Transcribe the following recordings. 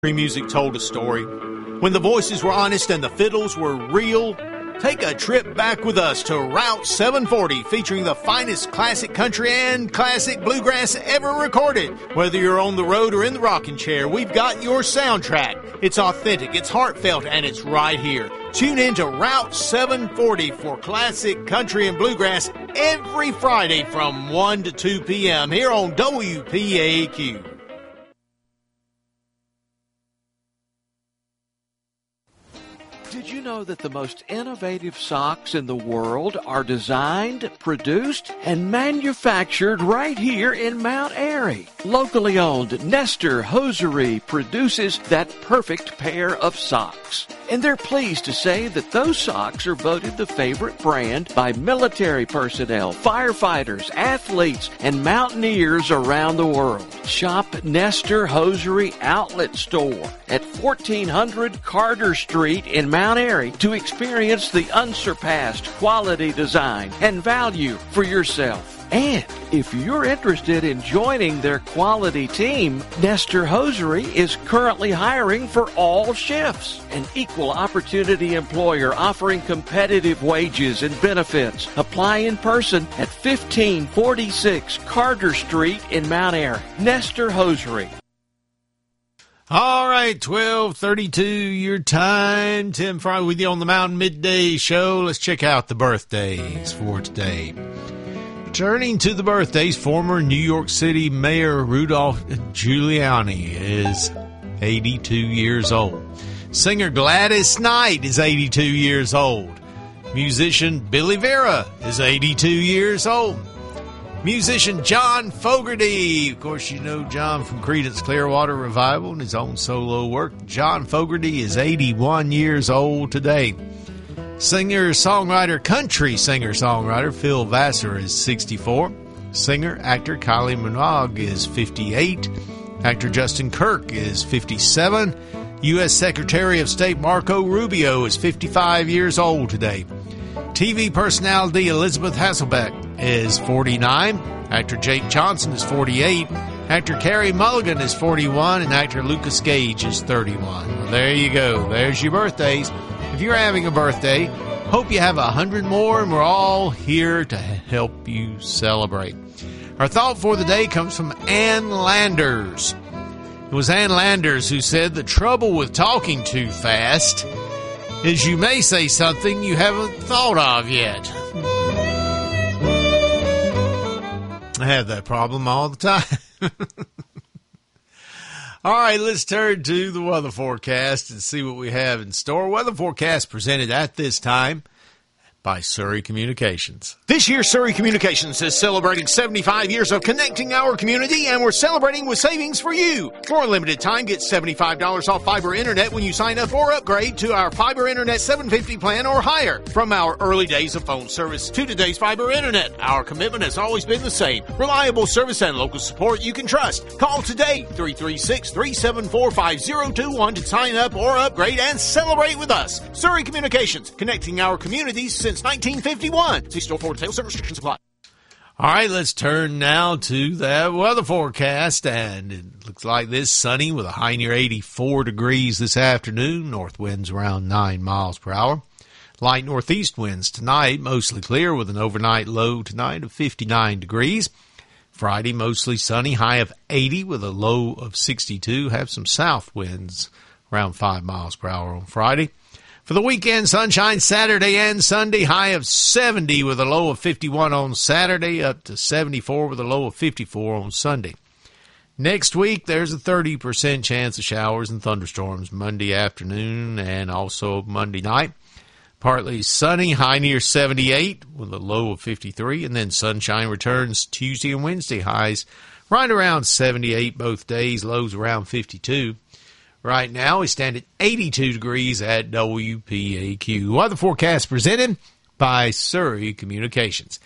Music told a story. When the voices were honest and the fiddles were real, take a trip back with us to Route 740, featuring the finest classic country and classic bluegrass ever recorded. Whether you're on the road or in the rocking chair, we've got your soundtrack. It's authentic, it's heartfelt, and it's right here. Tune in to Route 740 for classic country and bluegrass every Friday from 1 to 2 p.m. here on WPAQ. Did you know that the most innovative socks in the world are designed, produced, and manufactured right here in Mount Airy? Locally owned Nestor Hosiery produces that perfect pair of socks. And they're pleased to say that those socks are voted the favorite brand by military personnel, firefighters, athletes, and mountaineers around the world. Shop Nestor Hosiery Outlet Store at 1400 Carter Street in Mount Airy to experience the unsurpassed quality, design, and value for yourself. And if you're interested in joining their quality team, Nestor Hosiery is currently hiring for all shifts. An equal opportunity employer offering competitive wages and benefits. Apply in person at 1546 Carter Street in Mount Airy. Nestor Hosiery. All right, 12:32 your time. Tim Fry with you on the Mountain Midday Show. Let's check out the birthdays for today. Returning to the birthdays, former New York City Mayor Rudolph Giuliani is 82 years old. Singer Gladys Knight is 82 years old. Musician Billy Vera is 82 years old. Musician John Fogerty, of course you know John from Creedence Clearwater Revival and his own solo work. John Fogerty is 81 years old today. Country singer-songwriter Phil Vassar is 64. Singer-actor Kylie Minogue is 58. Actor Justin Kirk is 57. U.S. Secretary of State Marco Rubio is 55 years old today. TV personality Elizabeth Hasselbeck is 49. Actor Jake Johnson is 48. Actor Carey Mulligan is 41. And actor Lucas Gage is 31. Well, there you go. There's your birthdays. If you're having a birthday, hope you have 100 more, and we're all here to help you celebrate. Our thought for the day comes from Ann Landers. It was Ann Landers who said, "The trouble with talking too fast is you may say something you haven't thought of yet." I have that problem all the time. All right, let's turn to the weather forecast and see what we have in store. Weather forecast presented at this time by Surrey Communications. This year, Surrey Communications is celebrating 75 years of connecting our community, and we're celebrating with savings for you. For a limited time, get $75 off fiber internet when you sign up or upgrade to our fiber internet 750 plan or higher. From our early days of phone service to today's fiber internet, our commitment has always been the same. Reliable service and local support you can trust. Call today, 336-374-5021 to sign up or upgrade and celebrate with us. Surrey Communications, connecting our communities since 1951. See store for details and restrictions apply. All right, let's turn now to that weather forecast, and it looks like this: sunny with a high near 84 degrees this afternoon. North winds around 9 miles per hour. Light northeast winds tonight, mostly clear with an overnight low tonight of 59 degrees. Friday, mostly sunny, high of 80 with a low of 62. Have some south winds around 5 miles per hour on Friday. For the weekend, sunshine Saturday and Sunday, high of 70 with a low of 51 on Saturday, up to 74 with a low of 54 on Sunday. Next week, there's a 30% chance of showers and thunderstorms Monday afternoon and also Monday night. Partly sunny, high near 78 with a low of 53, and then sunshine returns Tuesday and Wednesday, highs right around 78 both days, lows around 52. Right now, we stand at 82 degrees at WPAQ. Weather forecast presented by Surrey Communications.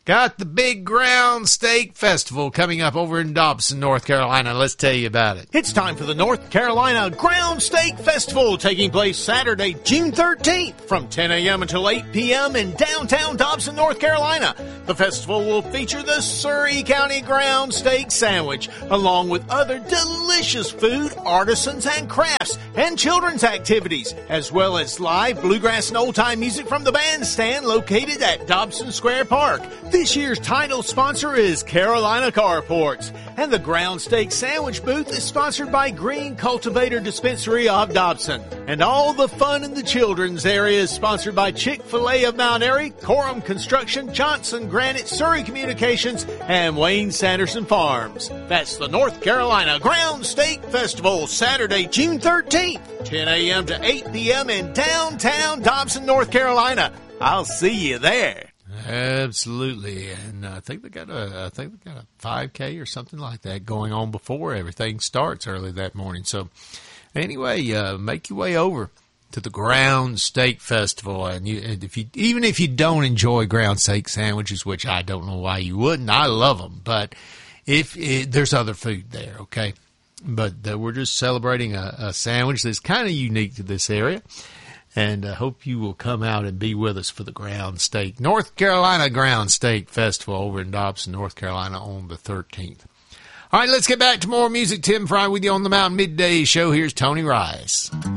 Got the big Ground Steak Festival coming up over in Dobson, North Carolina. Let's tell you about it. It's time for the North Carolina Ground Steak Festival, taking place Saturday, June 13th from 10 a.m. until 8 p.m. in downtown Dobson, North Carolina. The festival will feature the Surry County Ground Steak Sandwich, along with other delicious food, artisans, and crafts, and children's activities, as well as live bluegrass and old-time music from the bandstand located at Dobson Square Park. This year's title sponsor is Carolina Carports, and the Ground Steak Sandwich booth is sponsored by Green Cultivator Dispensary of Dobson. And all the fun in the children's area is sponsored by Chick-fil-A of Mount Airy, Coram Construction, Johnson Granite, Surry Communications, and Wayne Sanderson Farms. That's the North Carolina Ground Steak Festival, Saturday, June 13th, 10 a.m. to 8 p.m. in downtown Dobson, North Carolina. I'll see you there. Absolutely, and I think they got a 5K or something like that going on before everything starts early that morning. So, anyway, make your way over to the Ground Steak Festival, and even if you don't enjoy ground steak sandwiches, which I don't know why you wouldn't, I love them, but there's other food there, okay? But we're just celebrating a sandwich that's kind of unique to this area. And I hope you will come out and be with us for the North Carolina Ground Steak Festival over in Dobson, North Carolina on the 13th. All right, let's get back to more music. Tim Fry with you on the Mountain Midday Show. Here's Tony Rice.